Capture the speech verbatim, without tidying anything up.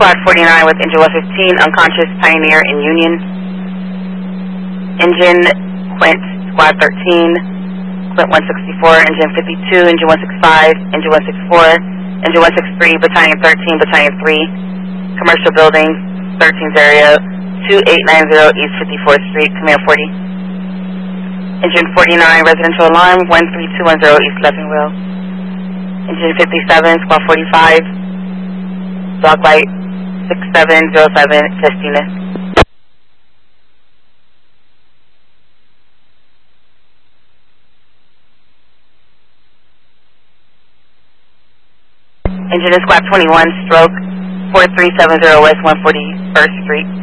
Squad forty-nine with engine one fifteen, unconscious Pioneer in Union. Engine Quint, Squad thirteen, Quint one sixty-four, engine fifty-two, engine one sixty-five, engine one sixty-four, engine one sixty-three, battalion thirteen, battalion three, commercial building, thirteenth area, two eight nine zero East fifty-fourth Street, command forty. Engine forty-nine, residential alarm, one three two one zero East Leffing Wheel. Engine fifty-seven, squad forty-five, dog light, six seven zero seven, Festina. Engine is squad twenty-one, stroke, four three seven zero West one forty-first Street.